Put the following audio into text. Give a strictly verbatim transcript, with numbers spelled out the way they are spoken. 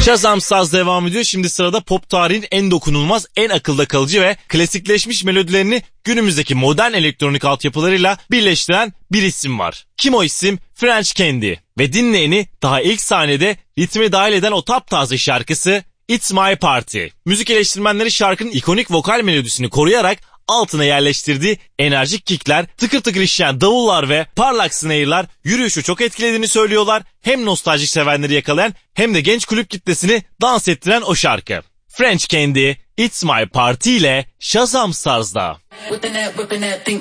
Shazam Saz devam ediyor. Şimdi sırada pop tarihin en dokunulmaz, en akılda kalıcı ve klasikleşmiş melodilerini günümüzdeki modern elektronik altyapılarıyla birleştiren bir isim var. Kim o isim? French Candy. Ve dinleyeni daha ilk sahnede ritme dahil eden o taptaze şarkısı It's My Party. Müzik eleştirmenleri şarkının ikonik vokal melodisini koruyarak altına yerleştirdiği enerjik kickler, tıkır tıkır işleyen davullar ve parlak snare'lar yürüyüşü çok etkilediğini söylüyorlar. Hem nostaljik sevenleri yakalayan hem de genç kulüp kitlesini dans ettiren o şarkı. French Candy, It's My Party ile Shazam Stars'da.